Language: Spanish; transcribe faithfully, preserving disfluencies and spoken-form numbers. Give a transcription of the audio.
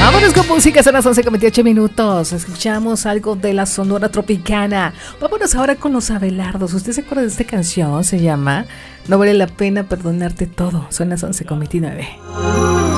Vámonos con música, son las once con veintiocho minutos. Escuchamos algo de la Sonora Tropicana. Vámonos ahora con los Abelardos. ¿Usted se acuerda de esta canción? Se llama No vale la pena perdonarte todo. Son las once con veintinueve.